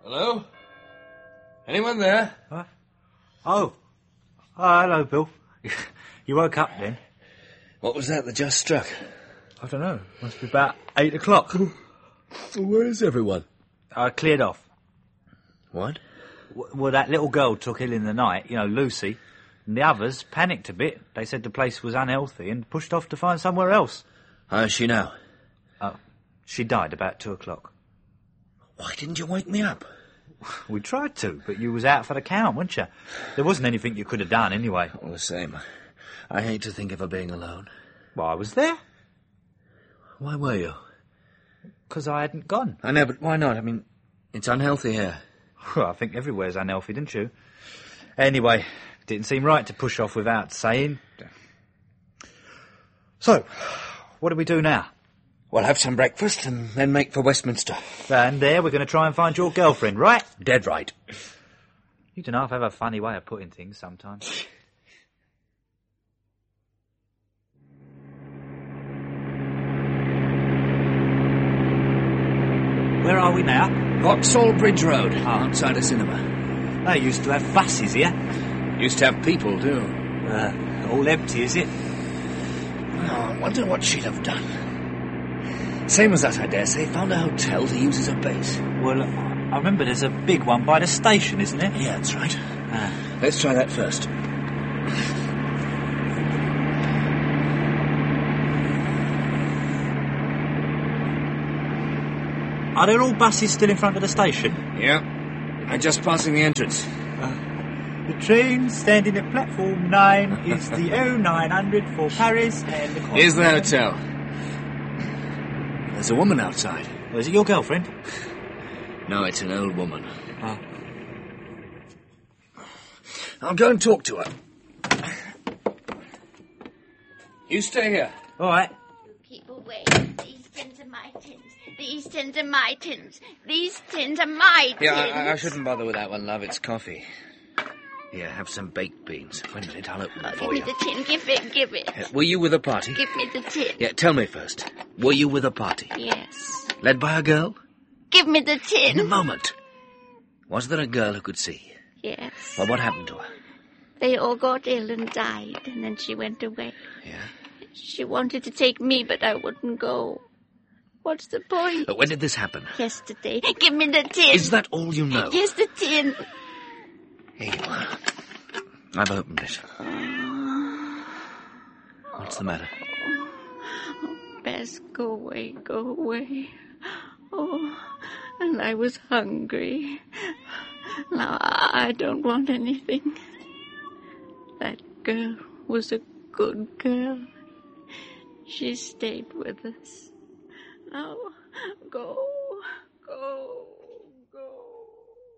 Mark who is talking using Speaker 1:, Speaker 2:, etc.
Speaker 1: Hello? Anyone there?
Speaker 2: Huh? Oh, hello, Bill. You woke up then?
Speaker 1: What was that just struck?
Speaker 2: I don't know. Must be about 8 o'clock.
Speaker 1: Where's everyone?
Speaker 2: I cleared off.
Speaker 1: What?
Speaker 2: Well, that little girl took ill in the night, Lucy, and the others panicked a bit. They said the place was unhealthy and pushed off to find somewhere else.
Speaker 1: How is she now?
Speaker 2: She died about 2 o'clock.
Speaker 1: Why didn't you wake me up?
Speaker 2: We tried to, but you was out for the count, weren't you? There wasn't anything you could have done anyway.
Speaker 1: All the same. I hate to think of her being alone.
Speaker 2: Well, I was there.
Speaker 1: Why were you?
Speaker 2: 'Cause I hadn't gone.
Speaker 1: I know, but why not? I mean, it's unhealthy here.
Speaker 2: Well, I think everywhere's unhealthy, didn't you? Anyway, it didn't seem right to push off without saying. So, what do we do now?
Speaker 1: We'll have some breakfast and then make for Westminster.
Speaker 2: And there we're going to try and find your girlfriend, right?
Speaker 1: Dead right.
Speaker 2: You don't have a funny way of putting things sometimes. Where are we now?
Speaker 1: Vauxhall Bridge Road, outside a cinema.
Speaker 2: They used to have buses here.
Speaker 1: Used to have people, too.
Speaker 2: All empty, is it?
Speaker 1: I wonder what she'd have done. Same as us, I dare say. Found a hotel to use as a base.
Speaker 2: Well, I remember there's a big one by the station, isn't there?
Speaker 1: Yeah, that's right. Let's try that first.
Speaker 2: Are there all buses still in front of the station?
Speaker 1: Yeah. I'm just passing the entrance.
Speaker 2: The train standing at platform 9 is the 0900 for Paris and the...
Speaker 1: Here's the hotel. There's a woman outside.
Speaker 2: Well, is it your girlfriend?
Speaker 1: No, it's an old woman.
Speaker 2: Oh.
Speaker 1: I'll go and talk to her. You stay here.
Speaker 2: All right.
Speaker 3: Keep away. These tins are my tins. These tins are my tins. These tins are my tins.
Speaker 1: Yeah, I shouldn't bother with that one, love. It's coffee. Here, have some baked beans. Wait a minute, I'll open it for you.
Speaker 3: Give me the tin. Give it.
Speaker 1: Were you with a party?
Speaker 3: Give me the tin.
Speaker 1: Yeah, tell me first. Were you with a party?
Speaker 3: Yes.
Speaker 1: Led by a girl?
Speaker 3: Give me the tin.
Speaker 1: In a moment. Was there a girl who could see?
Speaker 3: Yes.
Speaker 1: Well, what happened to her?
Speaker 3: They all got ill and died, and then she went away.
Speaker 1: Yeah?
Speaker 3: She wanted to take me, but I wouldn't go. What's the point?
Speaker 1: When did this happen?
Speaker 3: Yesterday. Give me the tin.
Speaker 1: Is that all you know?
Speaker 3: Yes, the tin.
Speaker 1: Here you are. I've opened it. What's the matter?
Speaker 3: Bess, go away. Oh, and I was hungry. Now I don't want anything. That girl was a good girl. She stayed with us. Now, go.